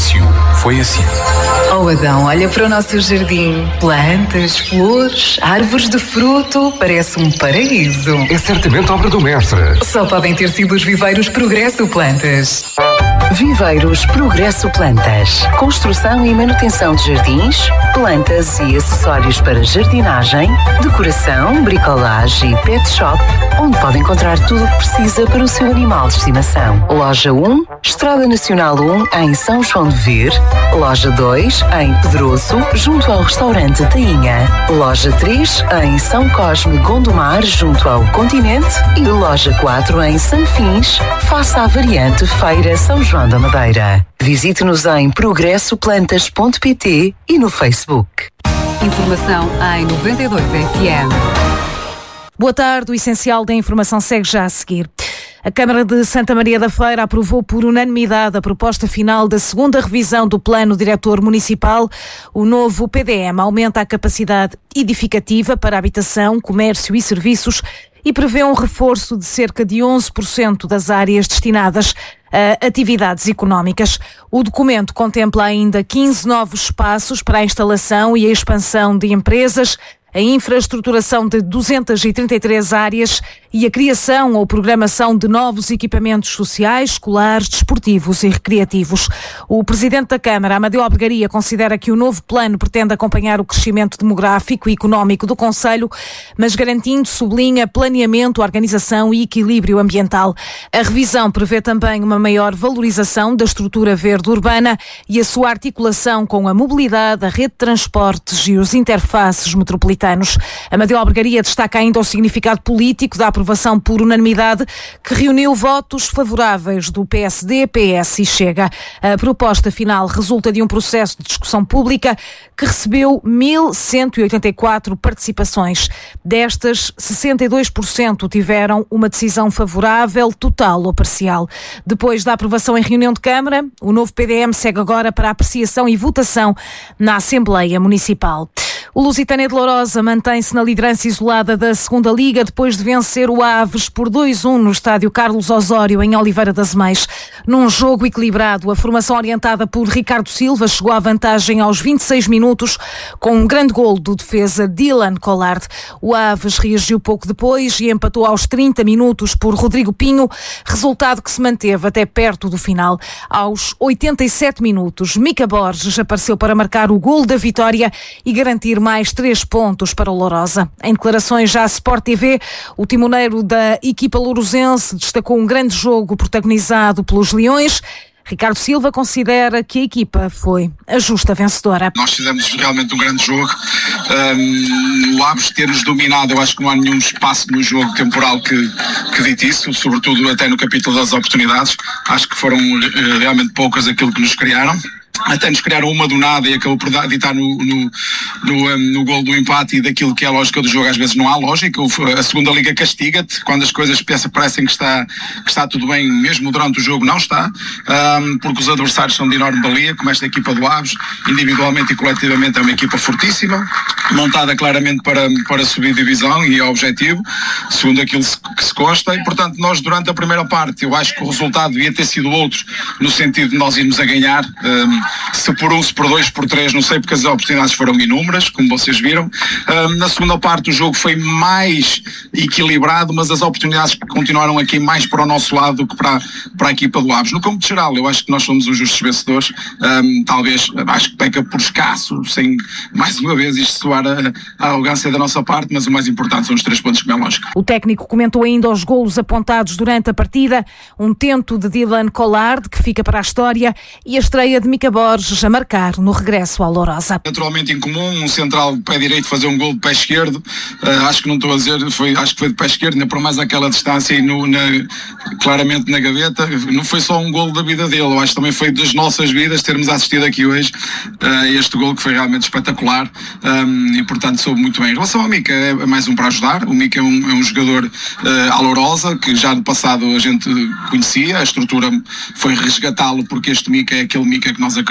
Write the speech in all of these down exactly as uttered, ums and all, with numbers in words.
início foi assim. Oh Adão, olha para o nosso jardim. Plantas, flores, árvores de fruto. Parece um paraíso. É certamente obra do mestre. Só podem ter sido os Viveiros Progresso Plantas. Viveiros Progresso Plantas. Construção e manutenção de jardins, plantas e acessórios para jardinagem, decoração, bricolagem e pet shop, onde pode encontrar tudo o que precisa para o seu animal de estimação. Loja um, Estrada Nacional um, em São João de Vir. Loja dois, em Pedroso, junto ao restaurante Tainha. Loja três, em São Cosme, Gondomar, junto ao Continente. E loja quatro, em Sanfins, face à variante Feira São João da Madeira. Visite-nos em progresso plantas ponto pt e no Facebook. Informação em noventa e dois F M. Boa tarde, o essencial da informação segue já a seguir. A Câmara de Santa Maria da Feira aprovou por unanimidade a proposta final da segunda revisão do Plano Diretor Municipal. O novo P D M aumenta a capacidade edificativa para habitação, comércio e serviços e prevê um reforço de cerca de onze por cento das áreas destinadas a atividades económicas. O documento contempla ainda quinze novos espaços para a instalação e a expansão de empresas, a infraestruturação de duzentas e trinta e três áreas e a criação ou programação de novos equipamentos sociais, escolares, desportivos e recreativos. O Presidente da Câmara, Amadeu Albergaria, considera que o novo plano pretende acompanhar o crescimento demográfico e económico do concelho, mas garantindo, sublinha, planeamento, organização e equilíbrio ambiental. A revisão prevê também uma maior valorização da estrutura verde urbana e a sua articulação com a mobilidade, a rede de transportes e os interfaces metropolitanos. Amadeu Albergaria destaca ainda o significado político da aprovação por unanimidade, que reuniu votos favoráveis do P S D, P S e Chega. A proposta final resulta de um processo de discussão pública que recebeu mil cento e oitenta e quatro participações. Destas, sessenta e dois por cento tiveram uma decisão favorável, total ou parcial. Depois da aprovação em reunião de Câmara, o novo P D M segue agora para a apreciação e votação na Assembleia Municipal. O Lusitânia de Lourosa mantém-se na liderança isolada da segunda Liga depois de vencer o Aves por dois a um no estádio Carlos Osório, em Oliveira das Meias. Num jogo equilibrado, a formação orientada por Ricardo Silva chegou à vantagem aos vinte e seis minutos com um grande golo do defesa Dylan Collard. O Aves reagiu pouco depois e empatou aos trinta minutos por Rodrigo Pinho, resultado que se manteve até perto do final. Aos oitenta e sete minutos, Mica Borges apareceu para marcar o golo da vitória e garantir mais três pontos para o Lourosa. Em declarações já à Sport T V, o timoneiro da equipa lourosense destacou um grande jogo protagonizado pelos Leões. Ricardo Silva considera que a equipa foi a justa vencedora. Nós fizemos realmente um grande jogo. Um, o Aves ter-nos dominado, eu acho que não há nenhum espaço no jogo temporal que, que dite isso, sobretudo até no capítulo das oportunidades. Acho que foram uh, realmente poucas aquilo que nos criaram. Até nos criaram uma do nada e acabou por ditar no, no, no, um, no golo do empate, e daquilo que é a lógica do jogo às vezes não há lógica. A segunda liga castiga-te quando as coisas parecem que está, que está tudo bem, mesmo durante o jogo não está, um, porque os adversários são de enorme valia, como esta equipa do Aves, individualmente e coletivamente é uma equipa fortíssima, montada claramente para, para subir divisão e é o objetivo, segundo aquilo que se consta, e portanto nós durante a primeira parte, eu acho que o resultado devia ter sido outro, no sentido de nós irmos a ganhar, um, se por um, se por dois, por três, não sei, porque as oportunidades foram inúmeras, como vocês viram. Um, na segunda parte o jogo foi mais equilibrado, mas as oportunidades continuaram aqui mais para o nosso lado do que para, para a equipa do Aves. No campo geral, eu acho que nós somos os justos vencedores, um, talvez, acho que peca por escasso, sem, mais uma vez, isto soar a, a arrogância da nossa parte, mas o mais importante são os três pontos, como é lógico. O técnico comentou ainda os golos apontados durante a partida, um tento de Dylan Collard, que fica para a história, e a estreia de Mica Borges a marcar no regresso ao Lourosa. Naturalmente incomum, um central de pé direito fazer um gol de pé esquerdo, uh, acho que não estou a dizer, foi, acho que foi de pé esquerdo, ainda por mais aquela distância e no, na, claramente na gaveta. Não foi só um gol da vida dele, eu acho que também foi das nossas vidas termos assistido aqui hoje uh, este gol, que foi realmente espetacular, um, e portanto soube muito bem. Em relação ao Mica, é mais um para ajudar. O Mica é um, é um jogador uh, à Lourosa, que já no passado a gente conhecia, a estrutura foi resgatá-lo, porque este Mica é aquele Mica que nós acreditamos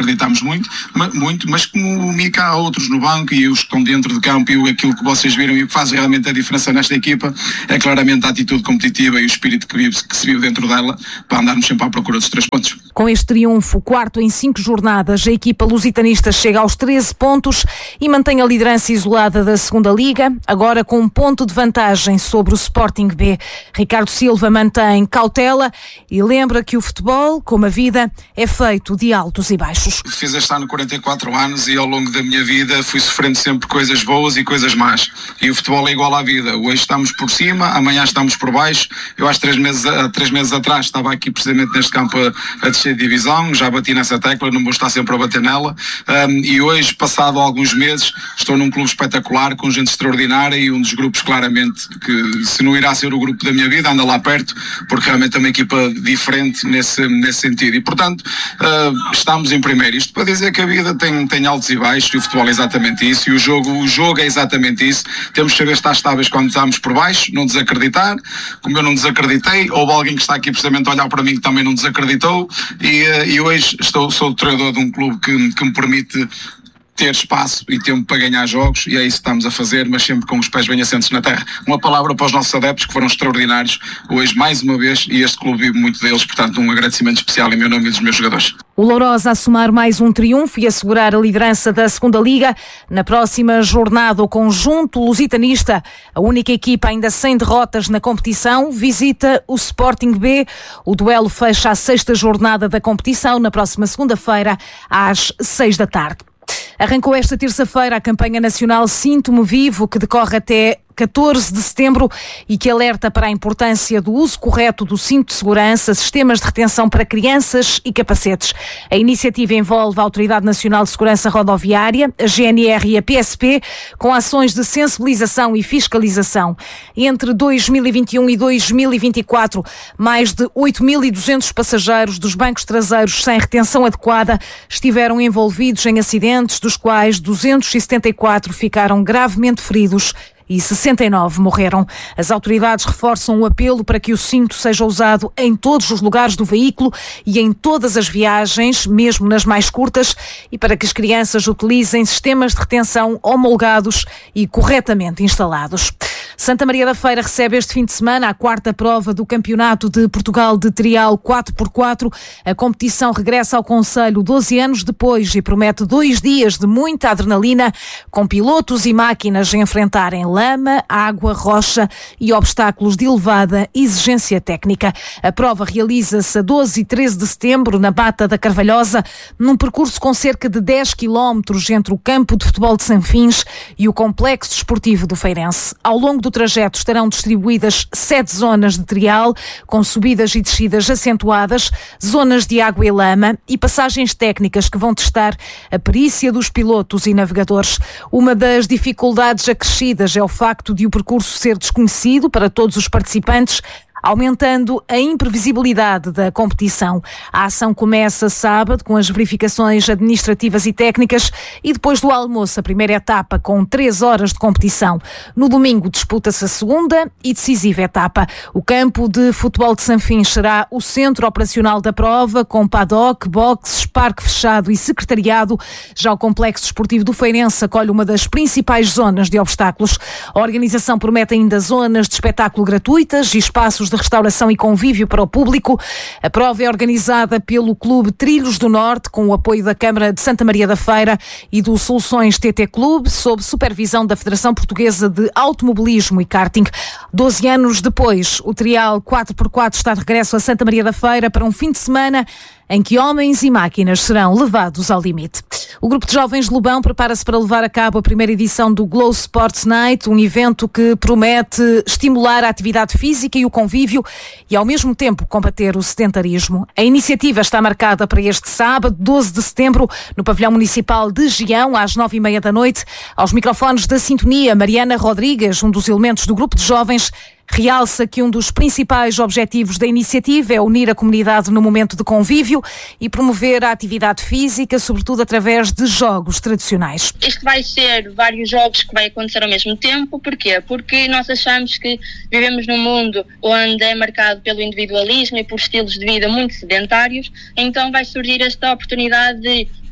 acreditámos muito, muito, mas como o Mica, há outros no banco e os que estão dentro de campo, e aquilo que vocês viram e o que faz realmente a diferença nesta equipa é claramente a atitude competitiva e o espírito que, vive, que se vive dentro dela para andarmos sempre à procura dos três pontos. Com este triunfo, quarto em cinco jornadas, a equipa lusitanista chega aos treze pontos e mantém a liderança isolada da segunda Liga, agora com um ponto de vantagem sobre o Sporting B. Ricardo Silva mantém cautela e lembra que o futebol, como a vida, é feito de altos e baixos. Fiz este ano quarenta e quatro anos e ao longo da minha vida fui sofrendo sempre coisas boas e coisas más. E o futebol é igual à vida. Hoje estamos por cima, amanhã estamos por baixo. Eu há três meses, três meses atrás estava aqui precisamente neste campo a, a descer de divisão, já bati nessa tecla, não vou estar sempre a bater nela. Um, e hoje, passado alguns meses, estou num clube espetacular, com gente extraordinária e um dos grupos claramente que, se não irá ser o grupo da minha vida, anda lá perto, porque realmente é uma equipa diferente nesse, nesse sentido. E portanto, uh, estamos em primeiro. Isto para dizer que a vida tem, tem altos e baixos e o futebol é exatamente isso e o jogo, o jogo é exatamente isso. Temos que saber estar estáveis quando estamos por baixo, não desacreditar, como eu não desacreditei, houve alguém que está aqui precisamente a olhar para mim que também não desacreditou e, uh, e hoje estou, sou o treinador de um clube que, que me permite ter espaço e tempo para ganhar jogos e é isso que estamos a fazer, mas sempre com os pés bem assentes na terra. Uma palavra para os nossos adeptos que foram extraordinários hoje mais uma vez e este clube vive muito deles, portanto um agradecimento especial em meu nome e dos meus jogadores. O Lourosa a somar mais um triunfo e assegurar a liderança da segunda Liga. Na próxima jornada, o conjunto lusitanista, a única equipa ainda sem derrotas na competição, visita o Sporting B. O duelo fecha a sexta jornada da competição na próxima segunda-feira às seis da tarde. Arrancou esta terça-feira a campanha nacional Sinto-me Vivo, que decorre até catorze de setembro e que alerta para a importância do uso correto do cinto de segurança, sistemas de retenção para crianças e capacetes. A iniciativa envolve a Autoridade Nacional de Segurança Rodoviária, a G N R e a P S P, com ações de sensibilização e fiscalização. Entre dois mil e vinte e um e dois mil e vinte e quatro, mais de oito mil e duzentos passageiros dos bancos traseiros sem retenção adequada estiveram envolvidos em acidentes, dos quais duzentos e setenta e quatro ficaram gravemente feridos e sessenta e nove morreram. As autoridades reforçam o apelo para que o cinto seja usado em todos os lugares do veículo e em todas as viagens, mesmo nas mais curtas, e para que as crianças utilizem sistemas de retenção homologados e corretamente instalados. Santa Maria da Feira recebe este fim de semana a quarta prova do Campeonato de Portugal de Trial quatro por quatro. A competição regressa ao concelho doze anos depois e promete dois dias de muita adrenalina, com pilotos e máquinas a enfrentarem lama, água, rocha e obstáculos de elevada exigência técnica. A prova realiza-se a doze e treze de setembro na Mata da Carvalhosa, num percurso com cerca de dez quilómetros entre o campo de futebol de Sanfins e o complexo desportivo do Feirense. Ao longo do trajeto estarão distribuídas sete zonas de trial, com subidas e descidas acentuadas, zonas de água e lama e passagens técnicas que vão testar a perícia dos pilotos e navegadores. Uma das dificuldades acrescidas é o facto de o percurso ser desconhecido para todos os participantes, aumentando a imprevisibilidade da competição. A ação começa sábado com as verificações administrativas e técnicas e depois do almoço a primeira etapa com três horas de competição. No domingo disputa-se a segunda e decisiva etapa. O campo de futebol de Sanfins será o centro operacional da prova, com paddock, boxes, parque fechado e secretariado. Já o complexo desportivo do Feirense acolhe uma das principais zonas de obstáculos. A organização promete ainda zonas de espetáculo gratuitas e espaços de restauração e convívio para o público. A prova é organizada pelo Clube Trilhos do Norte, com o apoio da Câmara de Santa Maria da Feira e do Soluções T T Clube, sob supervisão da Federação Portuguesa de Automobilismo e Karting. doze anos depois, o Trial quatro por quatro está de regresso a Santa Maria da Feira para um fim de semana em que homens e máquinas serão levados ao limite. O grupo de jovens de Lobão prepara-se para levar a cabo a primeira edição do Glow Sports Night, um evento que promete estimular a atividade física e o convívio e, ao mesmo tempo, combater o sedentarismo. A iniciativa está marcada para este sábado, doze de setembro, no Pavilhão Municipal de Gião, às nove e meia da noite. Aos microfones da Sintonia, Mariana Rodrigues, um dos elementos do grupo de jovens, realça que um dos principais objetivos da iniciativa é unir a comunidade no momento de convívio e promover a atividade física, sobretudo através de jogos tradicionais. Isto vai ser vários jogos que vai acontecer ao mesmo tempo. Porquê? Porque nós achamos que vivemos num mundo onde é marcado pelo individualismo e por estilos de vida muito sedentários, então vai surgir esta oportunidade de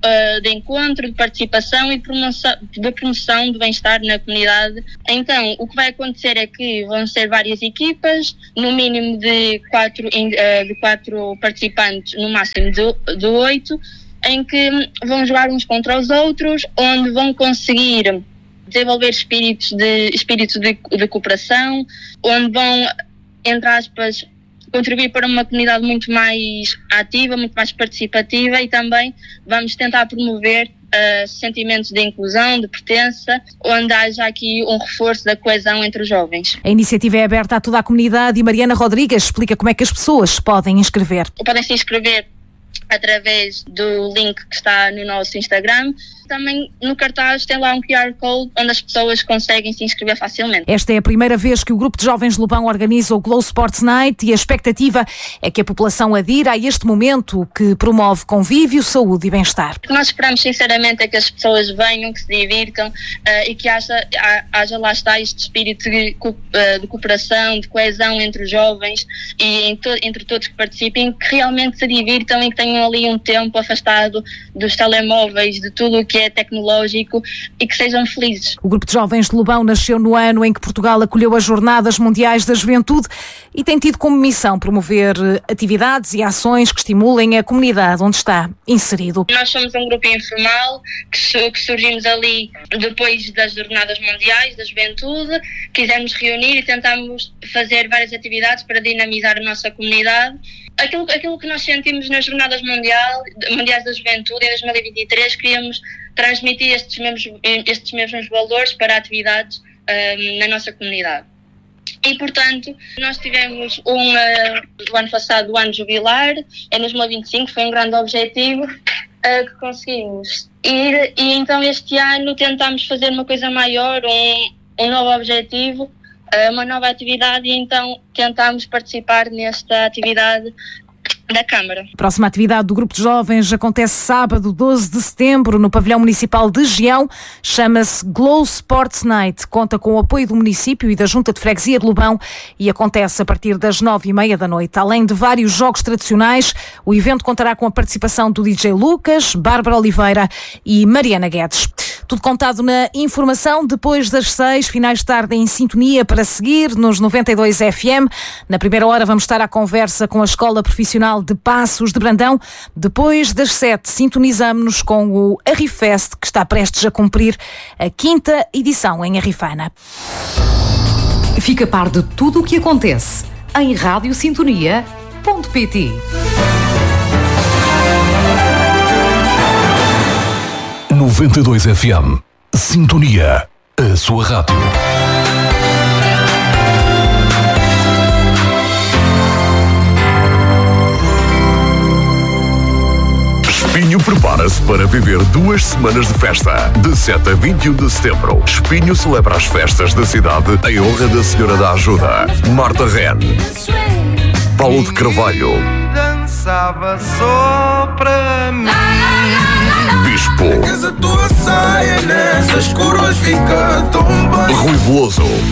uh, de encontro, de participação e de promoção, de promoção do bem-estar na comunidade. Então, o que vai acontecer é que vão ser várias equipas, no mínimo de quatro, uh, de quatro participantes, no máximo de, de oito, em que vão jogar uns contra os outros, onde vão conseguir desenvolver espíritos de, espíritos de, de cooperação, onde vão, entre aspas, contribuir para uma comunidade muito mais ativa, muito mais participativa, e também vamos tentar promover uh, sentimentos de inclusão, de pertença, onde haja aqui um reforço da coesão entre os jovens. A iniciativa é aberta a toda a comunidade e Mariana Rodrigues explica como é que as pessoas se podem inscrever. Podem se inscrever através do link que está no nosso Instagram. Também no cartaz tem lá um Q R Code onde as pessoas conseguem se inscrever facilmente. Esta é a primeira vez que o Grupo de Jovens de Lobão organiza o Glow Sports Night e a expectativa é que a população adira a este momento que promove convívio, saúde e bem-estar. O que nós esperamos sinceramente é que as pessoas venham, que se divirtam uh, e que haja, haja lá está este espírito de, uh, de cooperação, de coesão entre os jovens e em to, entre todos que participem, que realmente se divirtam e que tenham ali um tempo afastado dos telemóveis, de tudo o que é tecnológico, e que sejam felizes. O Grupo de Jovens de Lobão nasceu no ano em que Portugal acolheu as Jornadas Mundiais da Juventude e tem tido como missão promover atividades e ações que estimulem a comunidade onde está inserido. Nós somos um grupo informal que, que surgimos ali depois das Jornadas Mundiais da Juventude, quisemos reunir e tentamos fazer várias atividades para dinamizar a nossa comunidade. Aquilo, aquilo que nós sentimos nas Jornadas Mundial, Mundiais da Juventude em dois mil e vinte e três, queríamos transmitir estes mesmos, estes mesmos valores para atividades um, na nossa comunidade. E, portanto, nós tivemos um, uh, o ano passado, o ano jubilar, em dois mil e vinte e cinco, foi um grande objetivo uh, que conseguimos ir, e então este ano tentámos fazer uma coisa maior, um, um novo objetivo, uma nova atividade, e então tentámos participar nesta atividade da Câmara. A próxima atividade do Grupo de Jovens acontece sábado, doze de setembro, no Pavilhão Municipal de Gião. Chama-se Glow Sports Night. Conta com o apoio do município e da Junta de Freguesia de Lobão e acontece a partir das nove e meia da noite. Além de vários jogos tradicionais, o evento contará com a participação do D J Lucas, Bárbara Oliveira e Mariana Guedes. Tudo contado na informação, depois das seis, finais de tarde em sintonia para seguir nos noventa e dois F M. Na primeira hora vamos estar à conversa com a Escola Profissional de Passos de Brandão. Depois das sete, sintonizamos-nos com o Arrifest, que está prestes a cumprir a quinta edição em Arrifana. Fica a par de tudo o que acontece em rádio sintonia ponto pt. noventa e dois F M. Sintonia. A sua rádio. Espinho prepara-se para viver duas semanas de festa. De sete a vinte e um de setembro, Espinho celebra as festas da cidade em honra da Senhora da Ajuda, Marta Ren. Paulo de Carvalho. Dançava só para mim. Bispo. A tua saia nessas curvas fica tão bem. Rui Veloso.